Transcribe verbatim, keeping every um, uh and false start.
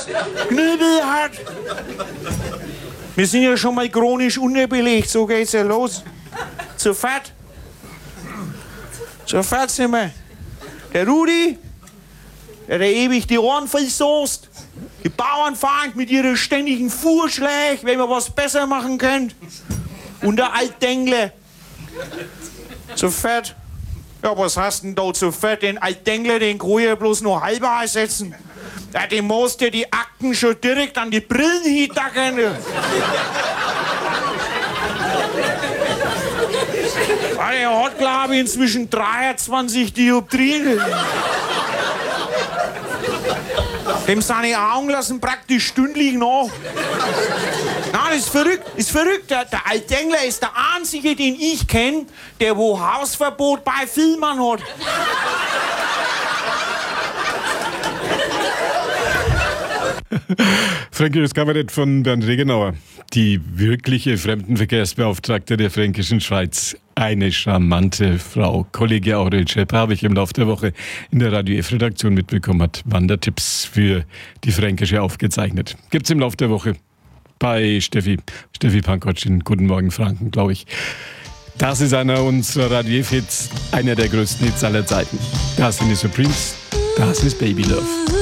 was Knüppel hat. Wir sind ja schon mal chronisch unterbelegt, so geht's ja los. Zu fett. Zu fett sind wir. Der Rudi, der, der ewig die Ohren versoßt. Die Bauernfeind mit ihren ständigen Vorschlägen, wenn wir was besser machen können. Und der Altdengler. Zu fett. Ja, was hast denn da zu fett? Den Altdengler, den kann ich bloß noch halber einsetzen. Ja, dem musst du die Akten schon direkt an die Brillen hintackern. Er hat, glaube ich, inzwischen dreiundzwanzig Dioptrien. Dem seine Augen lassen praktisch stündlich nach. Nein, das ist verrückt. Das ist verrückt. Der, der Altdengler ist der Einzige, den ich kenne, der wo Hausverbot bei Filmern hat. Fränkisches Kabarett von Bernd Regenauer. Die wirkliche Fremdenverkehrsbeauftragte der Fränkischen Schweiz. Eine charmante Frau. Kollege Aurel Schepper habe ich im Laufe der Woche in der Radio F-Redaktion mitbekommen, hat Wandertipps für die Fränkische aufgezeichnet. Gibt's im Laufe der Woche bei Steffi, Steffi Pankotsch in Guten Morgen Franken, glaube ich. Das ist einer unserer Radio F-Hits, einer der größten Hits aller Zeiten. Das sind die Supremes, das ist Baby Love.